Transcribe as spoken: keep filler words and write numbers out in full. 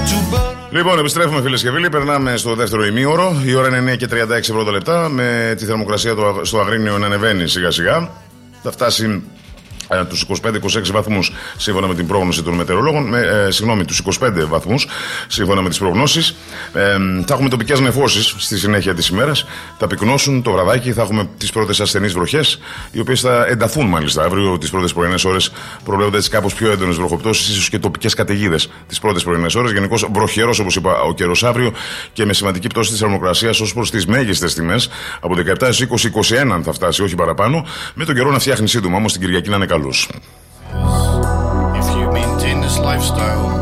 Λοιπόν, επιστρέφουμε φίλες και φίλοι, περνάμε στο δεύτερο ημίωρο. Η ώρα είναι εννιά και τριάντα έξι πρώτα λεπτά, με τη θερμοκρασία στο Αγρίνιο να ανεβαίνει σιγά σιγά. Θα φτάσει ε, τους είκοσι πέντε είκοσι έξι βαθμούς σύμφωνα με την πρόγνωση των μετεωρολόγων. Με, ε, συγγνώμη, τους είκοσι πέντε βαθμούς σύμφωνα με τις προγνώσεις. Ε, θα έχουμε τοπικές νεφώσεις στη συνέχεια της ημέρας. Θα πυκνώσουν το βραδάκι, θα έχουμε τις πρώτες ασθενείς βροχές, οι οποίες θα ενταθούν μάλιστα αύριο. Τις πρώτες πρωινές ώρες προβλέπονται έτσι κάπως πιο έντονες βροχοπτώσεις, ίσως και τοπικές καταιγίδες τις πρώτες πρωινές ώρες. Γενικώς βροχερός, όπως είπα, ο καιρός αύριο και με σημαντική πτώση της θερμοκρασίας ως προς τις μέγιστες τιμές. Από δεκαεπτά έως είκοσι είκοσι ένα θα φτάσει, όχι παραπάνω. Με τον καιρό να φτιάχνει σύντομα, όμως την Κυριακή να είναι καλός. If you maintain this lifestyle